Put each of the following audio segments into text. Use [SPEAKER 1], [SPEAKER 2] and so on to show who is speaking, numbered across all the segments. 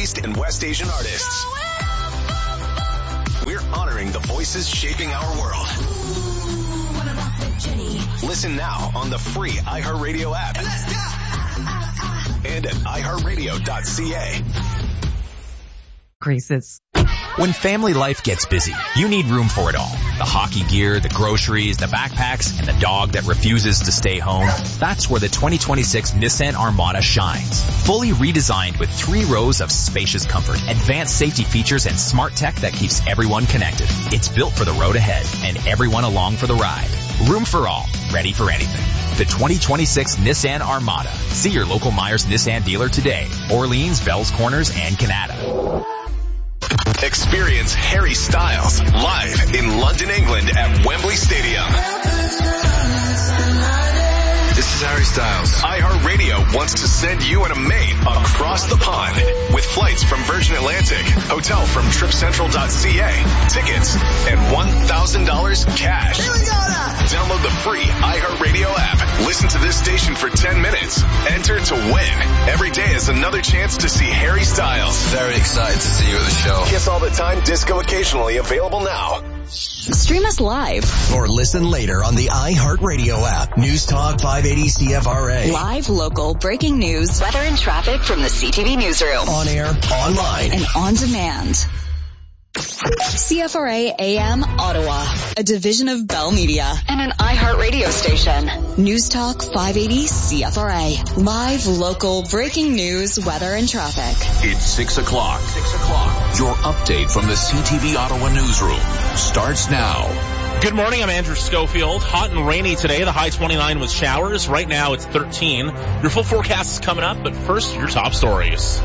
[SPEAKER 1] East and West Asian artists. We're honoring the voices shaping our world. Listen now on the free iHeartRadio app. And at iHeartRadio.ca.
[SPEAKER 2] Graces.
[SPEAKER 3] When family life gets busy, you need room for it all. The hockey gear, the groceries, the backpacks, and the dog that refuses to stay home. That's where the 2026 Nissan Armada shines. Fully redesigned with 3 rows of spacious comfort, advanced safety features, and smart tech that keeps everyone connected. It's built for the road ahead and everyone along for the ride. Room for all, ready for anything. The 2026 Nissan Armada. See your local Myers Nissan dealer today. Orleans, Bells Corners, and Canada.
[SPEAKER 1] Experience Harry Styles live in London, England at Wembley Stadium. This is Harry Styles. iHeartRadio wants to send you and a mate across the pond with flights from Virgin Atlantic, hotel from TripCentral.ca, tickets, and $1,000 cash. Here we go now. Download the free iHeartRadio app. Listen to this station for 10 minutes. Enter to win. Every day is another chance to see Harry Styles.
[SPEAKER 4] Very excited to see you at the show.
[SPEAKER 1] Kiss All the Time, disco occasionally, available now.
[SPEAKER 5] Stream us live.
[SPEAKER 6] Or listen later on the iHeartRadio app. News Talk 580 CFRA.
[SPEAKER 5] Live, local, breaking news, weather and traffic from the CTV newsroom.
[SPEAKER 6] On air, online,
[SPEAKER 5] and on demand. CFRA AM Ottawa, a division of Bell Media and an iHeartRadio station. News Talk 580 CFRA. Live, local, breaking news, weather, and traffic.
[SPEAKER 7] It's 6 o'clock. Your update from the CTV Ottawa newsroom starts now.
[SPEAKER 8] Good morning, I'm Andrew Schofield. Hot and rainy today, the high 29 with showers. Right now it's 13. Your full forecast is coming up, but first, your top stories.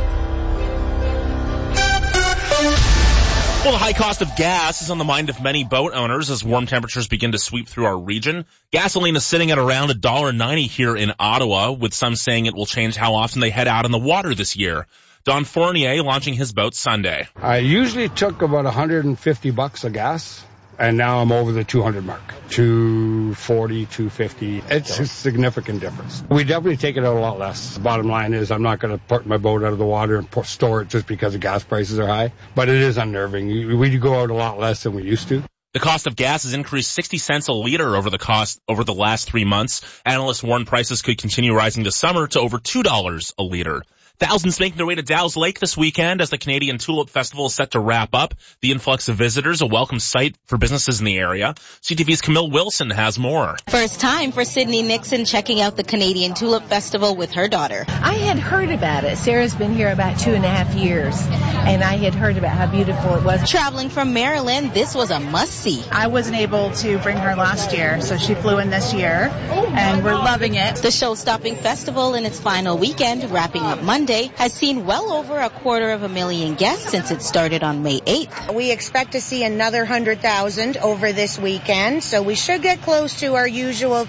[SPEAKER 8] Well, the high cost of gas is on the mind of many boat owners as warm temperatures begin to sweep through our region. Gasoline is sitting at around $1.90 here in Ottawa, with some saying it will change how often they head out in the water this year. Don Fournier launching his boat Sunday.
[SPEAKER 9] I usually took about $150 of gas, and now I'm over the 200 mark. 240, 250. It's a significant difference. We definitely take it out a lot less. The bottom line is I'm not going to put my boat out of the water and store it just because the gas prices are high. But it is unnerving. We go out a lot less than we used to.
[SPEAKER 8] The cost of gas has increased 60 cents a liter over the last 3 months. Analysts warn prices could continue rising this summer to over $2 a liter. Thousands making their way to Dow's Lake this weekend as the Canadian Tulip Festival is set to wrap up. The influx of visitors, a welcome sight for businesses in the area. CTV's Camille Wilson has more.
[SPEAKER 10] First time for Sydney Nixon checking out the Canadian Tulip Festival with her daughter.
[SPEAKER 11] I had heard about it. Sarah's been here about 2.5 years, and I had heard about how beautiful it was.
[SPEAKER 10] Traveling from Maryland, this was a must-see.
[SPEAKER 12] I wasn't able to bring her last year, so she flew in this year, and we're loving it.
[SPEAKER 10] The show-stopping festival in its final weekend, wrapping up Monday, has seen well over 250,000 guests since it started on May 8th.
[SPEAKER 13] We expect to see another 100,000 over this weekend, so we should get close to our usual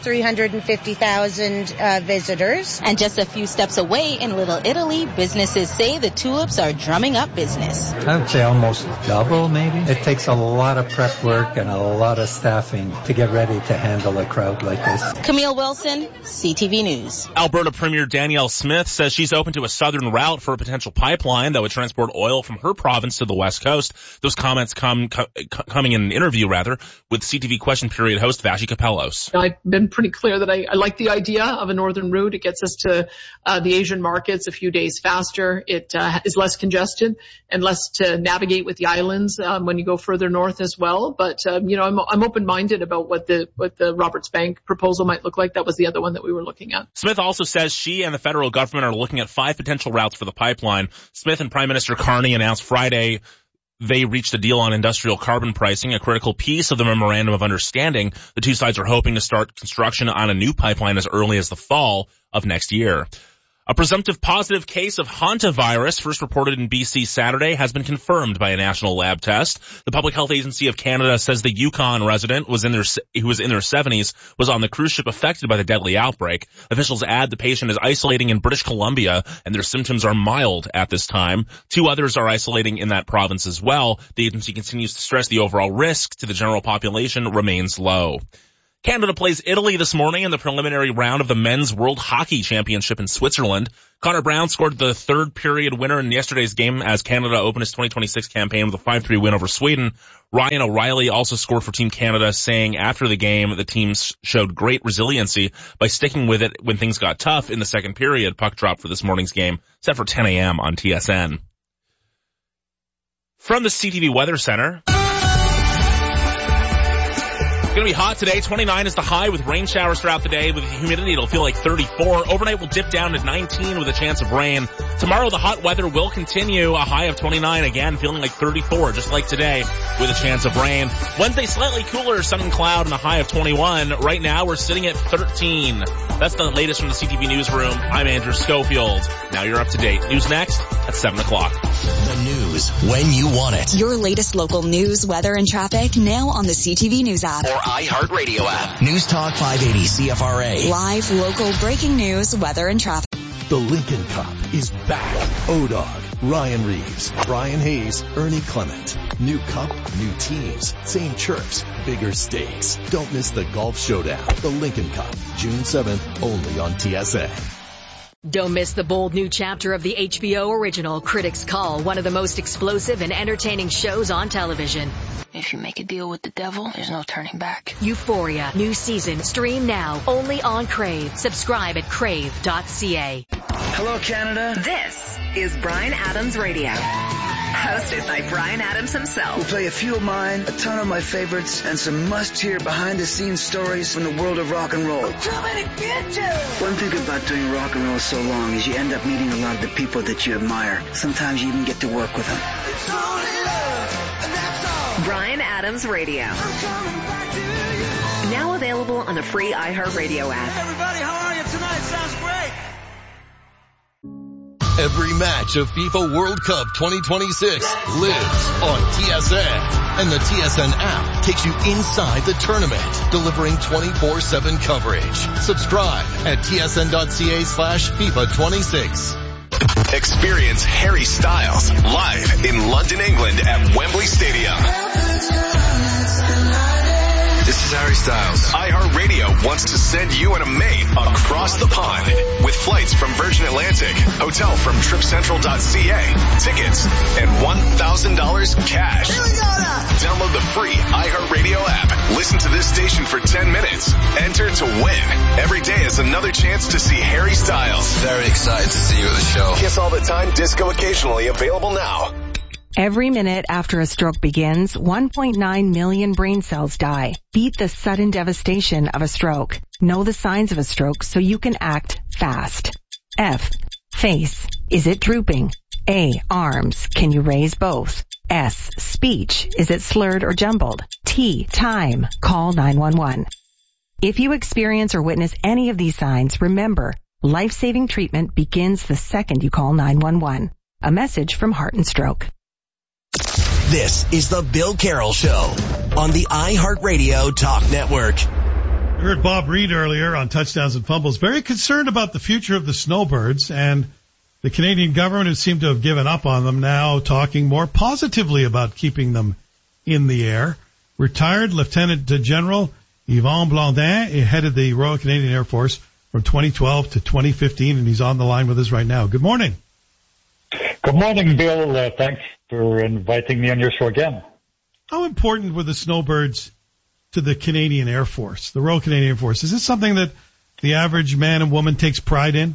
[SPEAKER 13] 350,000 visitors.
[SPEAKER 10] And just a few steps away in Little Italy, businesses say the tulips are drumming up business.
[SPEAKER 14] I would say almost double, maybe. It takes a lot of prep work and a lot of staffing to get ready to handle a crowd like this.
[SPEAKER 10] Camille Wilson, CTV News.
[SPEAKER 8] Alberta Premier Danielle Smith says she's open to a southern route for a potential pipeline that would transport oil from her province to the West Coast. Those comments coming in an interview, with CTV Question Period host Vashi Kapelos.
[SPEAKER 15] I've been pretty clear that I like the idea of a northern route. It gets us to the Asian markets a few days faster. It is less congested and less to navigate with the islands when you go further north as well. But I'm open-minded about what the Roberts Bank proposal might look like. That was the other one that we were looking at.
[SPEAKER 8] Smith also says she and the federal government are looking at 5 potential routes for the pipeline. Smith and Prime Minister Carney announced Friday they reached a deal on industrial carbon pricing, a critical piece of the memorandum of understanding. The two sides are hoping to start construction on a new pipeline as early as the fall of next year. A presumptive positive case of hantavirus, first reported in BC Saturday, has been confirmed by a national lab test. The Public Health Agency of Canada says the Yukon resident who was in their 70s was on the cruise ship affected by the deadly outbreak. Officials add the patient is isolating in British Columbia and their symptoms are mild at this time. 2 others are isolating in that province as well. The agency continues to stress the overall risk to the general population remains low. Canada plays Italy this morning in the preliminary round of the Men's World Hockey Championship in Switzerland. Connor Brown scored the third period winner in yesterday's game as Canada opened its 2026 campaign with a 5-3 win over Sweden. Ryan O'Reilly also scored for Team Canada, saying after the game the team showed great resiliency by sticking with it when things got tough in the second period. Puck drop for this morning's game, set for 10 a.m. on TSN. From the CTV Weather Center. It's going to be hot today. 29 is the high with rain showers throughout the day. With the humidity, it'll feel like 34. Overnight will dip down to 19 with a chance of rain. Tomorrow, the hot weather will continue. A high of 29 again, feeling like 34, just like today, with a chance of rain. Wednesday, slightly cooler, sun and cloud, and a high of 21. Right now, we're sitting at 13. That's the latest from the CTV Newsroom. I'm Andrew Schofield. Now you're up to date. News next at 7 o'clock.
[SPEAKER 6] The news when you want it.
[SPEAKER 5] Your latest local news, weather, and traffic now on the CTV News app.
[SPEAKER 6] Or iHeartRadio app. News Talk 580 CFRA.
[SPEAKER 5] Live local breaking news, weather, and traffic.
[SPEAKER 2] The Lincoln Cup is back. ODOG, Ryan Reeves, Brian Hayes, Ernie Clement. New cup, new teams, same chirps, bigger stakes. Don't miss the golf showdown. The Lincoln Cup, June 7th, only on TSN.
[SPEAKER 16] Don't miss the bold new chapter of the HBO original Critics Call, one of the most explosive and entertaining shows on television.
[SPEAKER 17] If you make a deal with the devil, there's no turning back.
[SPEAKER 16] Euphoria, new season, stream now, only on Crave. Subscribe at crave.ca.
[SPEAKER 18] Hello, Canada.
[SPEAKER 19] This is Bryan Adams Radio. Hosted by Bryan Adams himself.
[SPEAKER 18] We'll play a few of mine, a ton of my favorites, and some must-hear behind-the-scenes stories from the world of rock and roll.
[SPEAKER 19] I'm coming to get you!
[SPEAKER 18] One thing about doing rock and roll so long is you end up meeting a lot of the people that you admire. Sometimes you even get to work with them.
[SPEAKER 19] It's only love, and that's all. Bryan Adams Radio. I'm coming back to you. Now available on the free iHeartRadio app.
[SPEAKER 20] Hey everybody, how are you tonight? Sounds great.
[SPEAKER 2] Every match of FIFA World Cup 2026 lives on TSN. And the TSN app takes you inside the tournament, delivering 24/7 coverage. Subscribe at tsn.ca/FIFA26.
[SPEAKER 1] Experience Harry Styles live in London, England at Wembley Stadium. This is Harry Styles. iHeartRadio wants to send you and a mate across the pond with flights from Virgin Atlantic, hotel from TripCentral.ca, tickets, and $1,000 cash.
[SPEAKER 20] Here we go now.
[SPEAKER 1] Download the free iHeartRadio app. Listen to this station for 10 minutes. Enter to win. Every day is another chance to see Harry Styles.
[SPEAKER 4] Very excited to see you at the show.
[SPEAKER 1] Kiss all the time, disco occasionally, available now.
[SPEAKER 21] Every minute after a stroke begins, 1.9 million brain cells die. Beat the sudden devastation of a stroke. Know the signs of a stroke so you can act fast. F. Face. Is it drooping? A. Arms. Can you raise both? S. Speech. Is it slurred or jumbled? T. Time. Call 911. If you experience or witness any of these signs, remember, life-saving treatment begins the second you call 911. A message from Heart and Stroke.
[SPEAKER 6] This is the Bill Carroll Show on the iHeartRadio Talk Network.
[SPEAKER 22] I heard Bob Reed earlier on Touchdowns and Fumbles, very concerned about the future of the snowbirds, and the Canadian government, who seemed to have given up on them, now talking more positively about keeping them in the air. Retired Lieutenant General Yvon Blondin headed the Royal Canadian Air Force from 2012 to 2015, and he's on the line with us right now. Good morning.
[SPEAKER 23] Good morning, Bill. Thanks for inviting me on your show again.
[SPEAKER 22] How important were the snowbirds to the Canadian Air Force, the Royal Canadian Air Force? Is this something that the average man and woman takes pride in?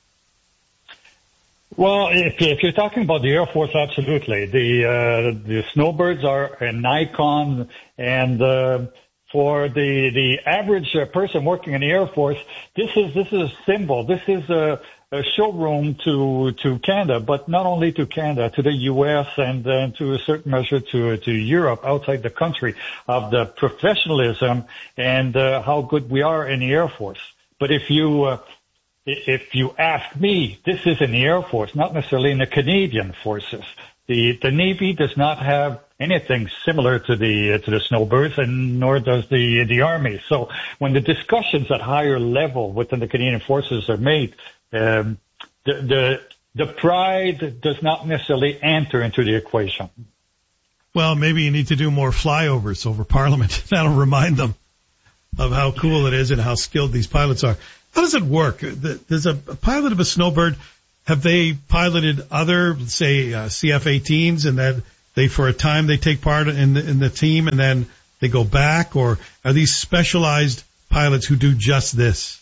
[SPEAKER 23] Well, if you're talking about the Air Force, absolutely. The snowbirds are an icon, and for the average person working in the Air Force, this is a symbol. This is a showroom to Canada, but not only to Canada, to the U.S. and to a certain measure to Europe, outside the country, of the professionalism and how good we are in the Air Force. But if you ask me, this is in the Air Force, not necessarily in the Canadian forces. The Navy does not have anything similar to the snowbirds, and nor does the Army. So when the discussions at higher level within the Canadian forces are made, the pride does not necessarily enter into the equation.
[SPEAKER 22] Well, maybe you need to do more flyovers over Parliament. That'll remind them. of how cool it is and how skilled these pilots are. How does it work? There's a pilot of a snowbird. Have they piloted other, say, CF-18s, and that they, for a time, they take part in the team and then they go back, or are these specialized pilots who do just this?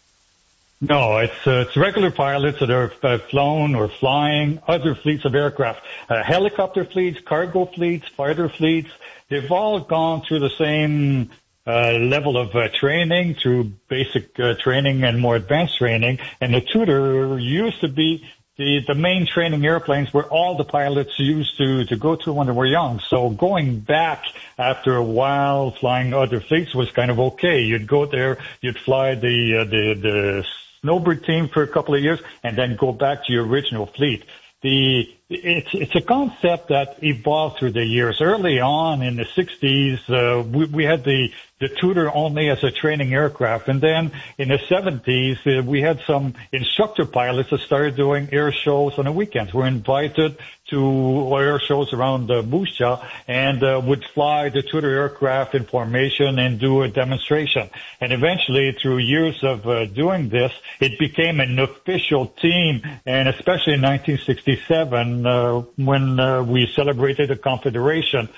[SPEAKER 23] No, it's regular pilots that are flown or flying other fleets of aircraft, helicopter fleets, cargo fleets, fighter fleets. They've all gone through the same level of training, through basic training and more advanced training. And the Tudor used to be the main training airplanes where all the pilots used to go to when they were young. So going back after a while, flying other fleets was kind of okay. You'd go there, you'd fly the Snowbird team for a couple of years, and then go back to your original fleet. It's a concept that evolved through the years. Early on in the 60s, we had the Tudor only as a training aircraft. And then in the 70s, we had some instructor pilots that started doing air shows on the weekends. We're invited to air shows around Moose Jaw and would fly the Tudor aircraft in formation and do a demonstration. And eventually, through years of doing this, it became an official team. And especially in 1967, when we celebrated the Confederation,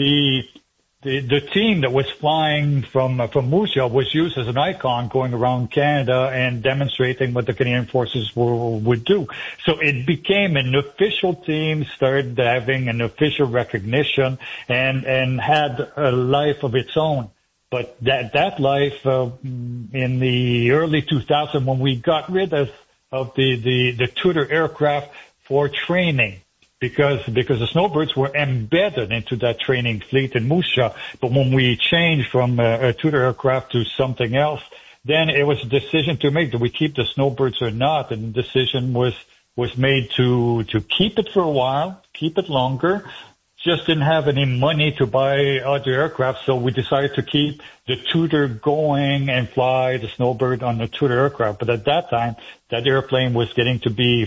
[SPEAKER 23] the team that was flying from Moose Jaw was used as an icon going around Canada and demonstrating what the Canadian Forces would do. So it became an official team, started having an official recognition, and had a life of its own. But that life, in the early 2000s, when we got rid of the Tudor aircraft for training, because the Snowbirds were embedded into that training fleet in Moose Jaw. But when we changed from a Tudor aircraft to something else, then it was a decision to make. Do we keep the Snowbirds or not? And the decision was made to keep it for a while, keep it longer. Just didn't have any money to buy other aircraft, so we decided to keep the Tudor going and fly the Snowbird on the Tudor aircraft. But at that time, that airplane was getting to be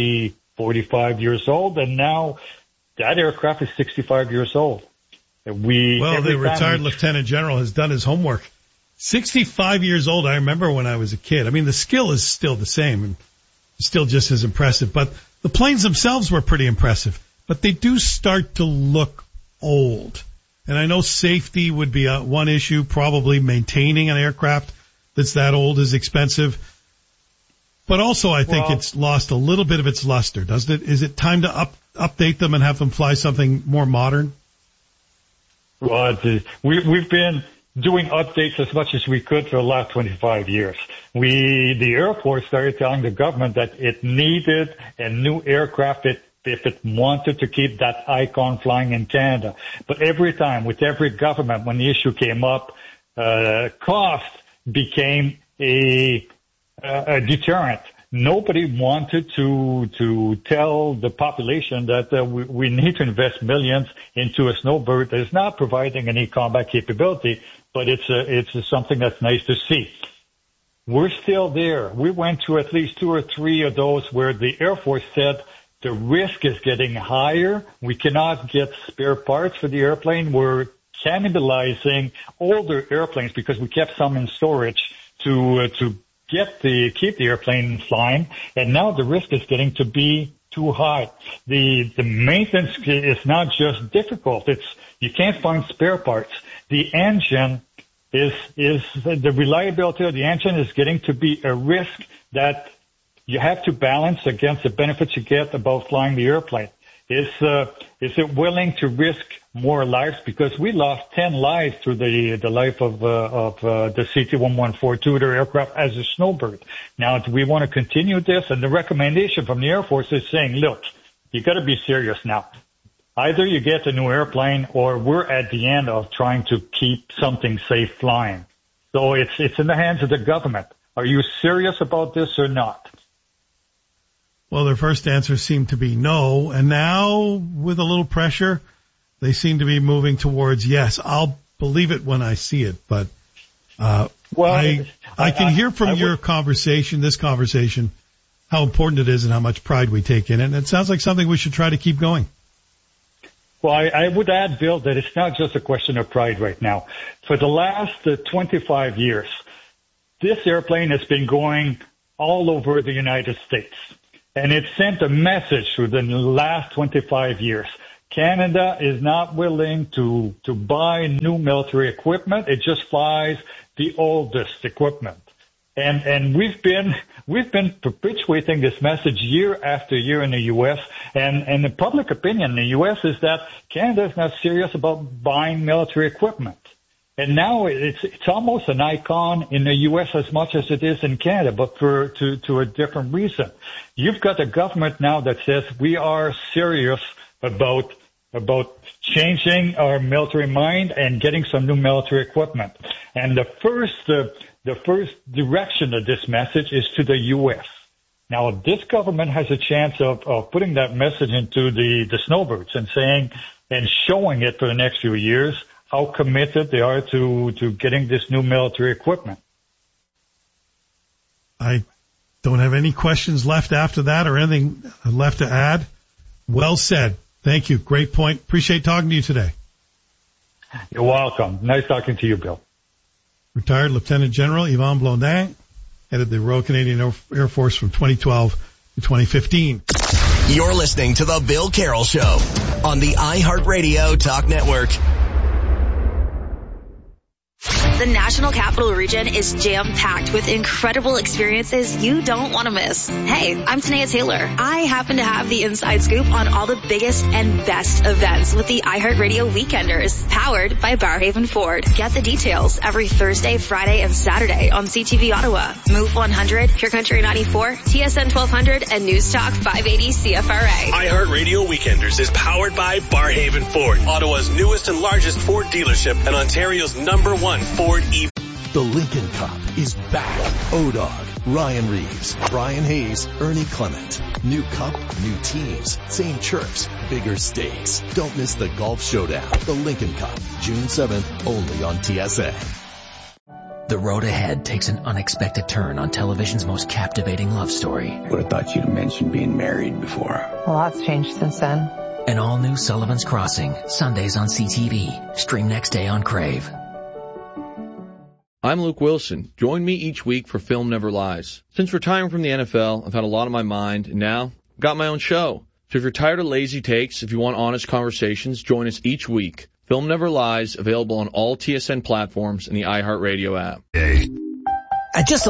[SPEAKER 23] 45 years old, and now that aircraft is 65 years old. The
[SPEAKER 22] retired lieutenant general has done his homework. 65 years old. I remember when I was a kid. I mean, the skill is still the same and still just as impressive, but the planes themselves were pretty impressive, but they do start to look old. And I know safety would be one issue. Probably maintaining an aircraft that's that old is expensive. But also, I think it's lost a little bit of its luster, doesn't it? Is it time to update them and have them fly something more modern?
[SPEAKER 23] Well, we've been doing updates as much as we could for the last 25 years. The Air Force started telling the government that it needed a new aircraft if it wanted to keep that icon flying in Canada. But every time, with every government, when the issue came up, cost became a deterrent. Nobody wanted to tell the population that we need to invest millions into a Snowbird that is not providing any combat capability, but it's something that's nice to see. We're still there. We went to at least 2 or 3 of those where the Air Force said the risk is getting higher. We cannot get spare parts for the airplane. We're cannibalizing older airplanes because we kept some in storage to keep the airplane flying, and now the risk is getting to be too high. The maintenance is not just difficult. You can't find spare parts. The engine is the reliability of the engine is getting to be a risk that you have to balance against the benefits you get about flying the airplane. Is it willing to risk more lives? Because we lost 10 lives through the life of the CT-114 Tudor aircraft as a Snowbird. Now, do we want to continue this? And the recommendation from the Air Force is saying, look, you got to be serious now. Either you get a new airplane, or we're at the end of trying to keep something safe flying. So it's in the hands of the government. Are you serious about this or not?
[SPEAKER 22] Well, their first answer seemed to be no, and now, with a little pressure, they seem to be moving towards yes. I'll believe it when I see it, but I can hear from this conversation, how important it is and how much pride we take in it, and it sounds like something we should try to keep going.
[SPEAKER 23] Well, I would add, Bill, that it's not just a question of pride right now. For the last 25 years, this airplane has been going all over the United States. And it sent a message through the last 25 years. Canada is not willing to buy new military equipment. It just flies the oldest equipment. And we've been perpetuating this message year after year in the U.S. And the public opinion in the U.S. is that Canada is not serious about buying military equipment. And now it's almost an icon in the U.S. as much as it is in Canada, but to a different reason. You've got a government now that says we are serious about changing our military mind and getting some new military equipment. And the first direction of this message is to the U.S. Now, this government has a chance of putting that message into the snowbirds and saying and showing it for the next few years how committed they are to getting this new military equipment.
[SPEAKER 22] I don't have any questions left after that or anything left to add. Well said. Thank you. Great point. Appreciate talking to you today.
[SPEAKER 23] You're welcome. Nice talking to you, Bill.
[SPEAKER 22] Retired Lieutenant General Yvon Blondin headed the Royal Canadian Air Force from 2012 to 2015.
[SPEAKER 6] You're listening to The Bill Carroll Show on the iHeartRadio Talk Network.
[SPEAKER 3] The National Capital Region is jam-packed with incredible experiences you don't want to miss. Hey, I'm Tanea Taylor. I happen to have the inside scoop on all the biggest and best events with the iHeartRadio Weekenders, powered by Barrhaven Ford. Get the details every Thursday, Friday, and Saturday on CTV Ottawa, Move 100, Pure Country 94, TSN 1200, and News Talk 580 CFRA.
[SPEAKER 1] iHeartRadio Weekenders is powered by Barrhaven Ford, Ottawa's newest and largest Ford dealership and Ontario's #1 Ford EV.
[SPEAKER 2] The Lincoln Cup is back. ODOG, Ryan Reeves, Brian Hayes, Ernie Clement. New cup, new teams, same chirps, bigger stakes. Don't miss the Golf Showdown. The Lincoln Cup, June 7th, only on TSA.
[SPEAKER 7] The road ahead takes an unexpected turn on television's most captivating love story.
[SPEAKER 9] Would have thought you'd mentioned being married before.
[SPEAKER 11] A lot's changed since then.
[SPEAKER 7] An all-new Sullivan's Crossing, Sundays on CTV. Stream next day on Crave.
[SPEAKER 24] I'm Luke Wilson. Join me each week for Film Never Lies. Since retiring from the NFL, I've had a lot on my mind, and now I've got my own show. So if you're tired of lazy takes, if you want honest conversations, join us each week. Film Never Lies, available on all TSN platforms and the iHeartRadio app.
[SPEAKER 25] At just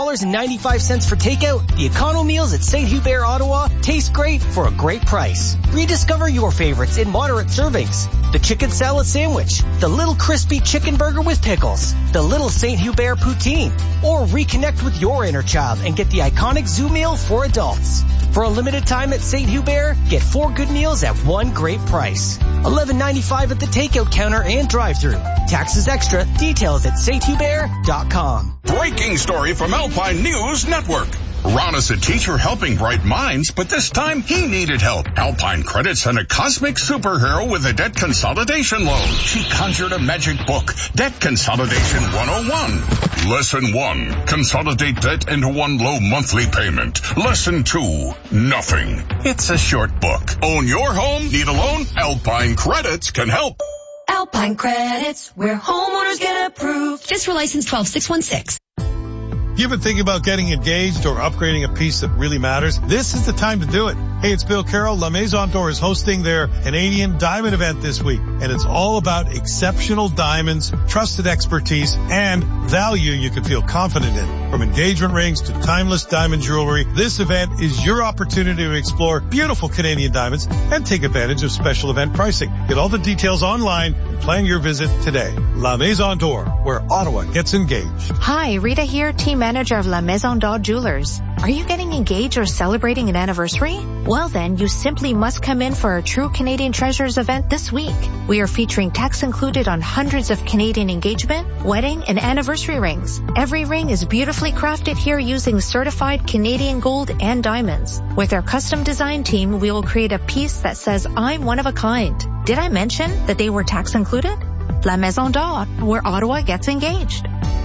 [SPEAKER 25] $11.95 for takeout, the Econo Meals at St. Hubert, Ottawa taste great for a great price. Rediscover your favorites in moderate servings. The chicken salad sandwich, the little crispy chicken burger with pickles, the little St. Hubert poutine, or reconnect with your inner child and get the iconic zoo meal for adults. For a limited time at St. Hubert, get 4 good meals at one great price. $11.95 at the takeout counter and drive-thru. Taxes extra. Details at sthubert.com.
[SPEAKER 26] Breaking story from Alpine News Network. Ron is a teacher helping bright minds, but this time he needed help. Alpine Credit sent a cosmic superhero with a debt consolidation loan. She conjured a magic book, Debt Consolidation 101. Lesson 1, consolidate debt into one low monthly payment. Lesson 2, nothing. It's a short book. Own your home? Need a loan? Alpine Credits can help.
[SPEAKER 27] Alpine Credits, where homeowners get approved. Just for license 12616.
[SPEAKER 22] You ever think about getting engaged or upgrading a piece that really matters? This is the time to do it. Hey, it's Bill Carroll. La Maison d'Or is hosting their Canadian Diamond event this week, and it's all about exceptional diamonds, trusted expertise, and value you can feel confident in. From engagement rings to timeless diamond jewelry, this event is your opportunity to explore beautiful Canadian diamonds and take advantage of special event pricing. Get all the details online and plan your visit today. La Maison d'Or, where Ottawa gets engaged.
[SPEAKER 28] Hi, Rita here, team manager of La Maison d'Or Jewelers. Are you getting engaged or celebrating an anniversary? Well then, you simply must come in for our True Canadian Treasures event this week. We are featuring tax included on hundreds of Canadian engagement, wedding, and anniversary rings. Every ring is beautifully crafted here using certified Canadian gold and diamonds. With our custom design team, we will create a piece that says, I'm one of a kind. Did I mention that they were tax included? La Maison d'Or, where Ottawa gets engaged.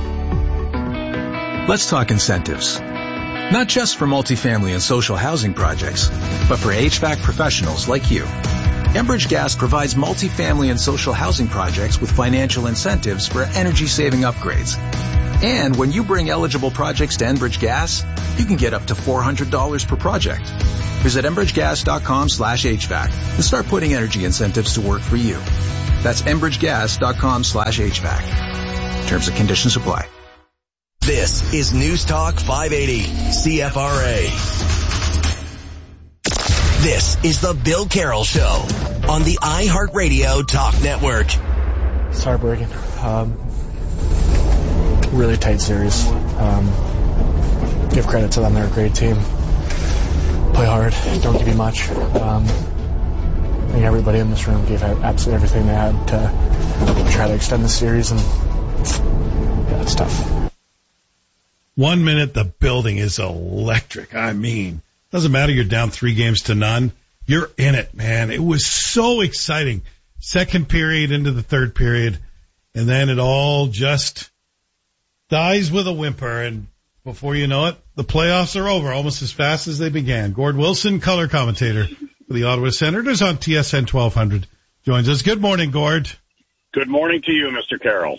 [SPEAKER 29] Let's talk incentives. Not just for multifamily and social housing projects, but for HVAC professionals like you. Enbridge Gas provides multifamily and social housing projects with financial incentives for energy-saving upgrades. And when you bring eligible projects to Enbridge Gas, you can get up to $400 per project. Visit enbridgegas.com/HVAC and start putting energy incentives to work for you. That's enbridgegas.com/HVAC. Terms and conditions apply.
[SPEAKER 6] This is News Talk 580 CFRA. This is the Bill Carroll Show on the iHeartRadio Talk Network.
[SPEAKER 5] It's heartbreaking. Really tight series. Give credit to them. They're a great team. Play hard. Don't give you much. I think everybody in this room gave absolutely everything they had to try to extend the series, and yeah, it's tough.
[SPEAKER 22] 1 minute, the building is electric. I mean, doesn't matter you're down 3-0, you're in it, man. It was so exciting. Second period into the third period, and then it all just dies with a whimper, and before you know it, the playoffs are over almost as fast as they began. Gord Wilson, color commentator for the Ottawa Senators on TSN 1200, joins us. Good morning, Gord.
[SPEAKER 8] Good morning to you, Mr. Carroll.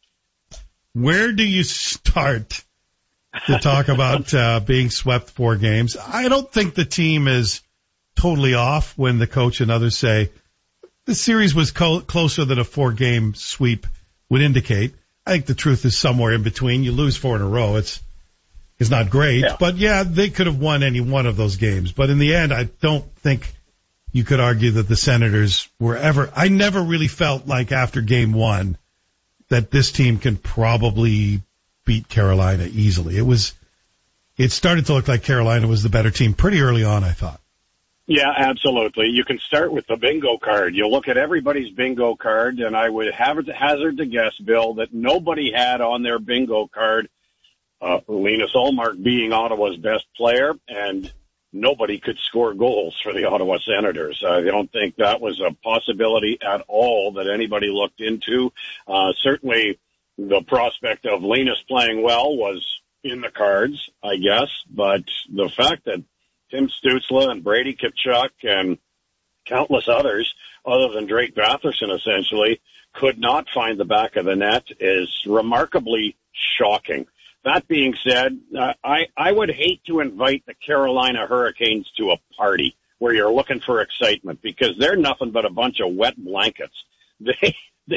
[SPEAKER 22] Where do you start to talk about being swept 4 games? I don't think the team is totally off when the coach and others say the series was closer than a 4-game sweep would indicate. I think the truth is somewhere in between. You lose 4 in a row. It's not great, but yeah, they could have won any one of those games. But in the end, I don't think you could argue that the Senators were ever, I never really felt like after game 1 that this team can probably beat Carolina easily. It started to look like Carolina was the better team pretty early on, I thought.
[SPEAKER 8] Yeah, absolutely. You can start with the bingo card. You look at everybody's bingo card, and I would hazard to guess, Bill, that nobody had on their bingo card Linus Ullmark being Ottawa's best player, and nobody could score goals for the Ottawa Senators. I don't think that was a possibility at all that anybody looked into. Certainly the prospect of Linus playing well was in the cards, I guess, but the fact that Tim Stützle and Brady Tkachuk and countless others, other than Drake Batherson essentially, could not find the back of the net is remarkably shocking. That being said, I would hate to invite the Carolina Hurricanes to a party where you're looking for excitement, because they're nothing but a bunch of wet blankets. They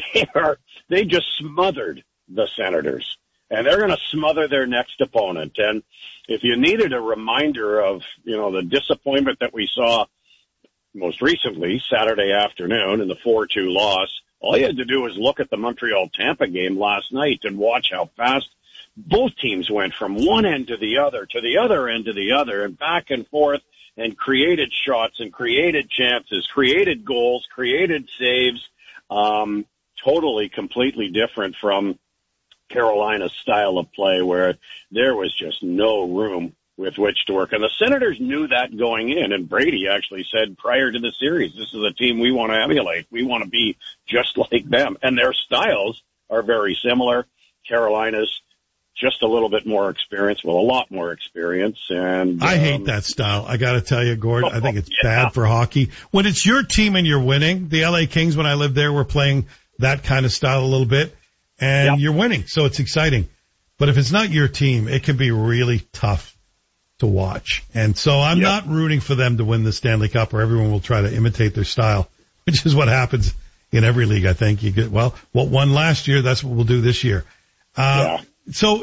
[SPEAKER 8] just smothered the Senators, and they're going to smother their next opponent. And if you needed a reminder of, the disappointment that we saw most recently Saturday afternoon in the 4-2 loss, all you had to do was look at the Montreal-Tampa game last night and watch how fast both teams went from one end to the other end to the other, and back and forth, and created shots and created chances, created goals, created saves. Totally, completely different from Carolina's style of play, where there was just no room with which to work. And the Senators knew that going in, and Brady actually said prior to the series, this is a team we want to emulate. We want to be just like them. And their styles are very similar. Carolina's just a little bit more experience, a lot more experience. And
[SPEAKER 22] I hate that style. I got to tell you, Gord, I think it's bad for hockey. When it's your team and you're winning, the LA Kings, when I lived there, were playing that kind of style a little bit, and you're winning, so it's exciting. But if it's not your team, it can be really tough to watch. And so I'm not rooting for them to win the Stanley Cup, or everyone will try to imitate their style, which is what happens in every league, I think. You get, what won last year, that's what we'll do this year. So,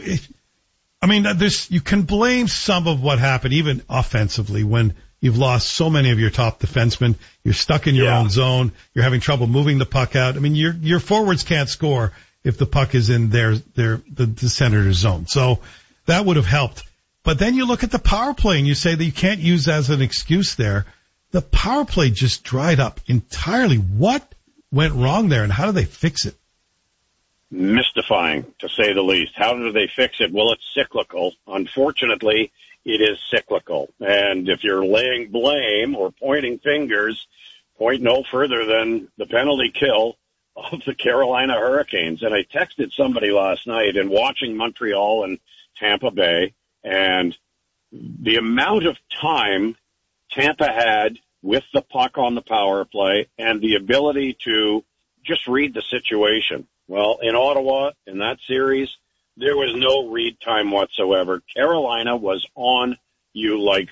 [SPEAKER 22] you can blame some of what happened, even offensively, when you've lost so many of your top defensemen. You're stuck in your own zone. You're having trouble moving the puck out. I mean, your forwards can't score if the puck is in the Senators' zone. So that would have helped. But then you look at the power play and you say that you can't use as an excuse there. The power play just dried up entirely. What went wrong there, and how do they fix it?
[SPEAKER 8] Mystifying, to say the least. How do they fix it? Well, it's cyclical. Unfortunately, it is cyclical. And if you're laying blame or pointing fingers, point no further than the penalty kill of the Carolina Hurricanes. And I texted somebody last night, and watching Montreal and Tampa Bay, and the amount of time Tampa had with the puck on the power play and the ability to just read the situation. Well, in Ottawa, in that series, there was no read time whatsoever. Carolina was on you like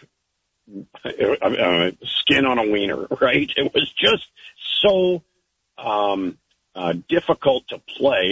[SPEAKER 8] skin on a wiener, right? It was just so difficult to play.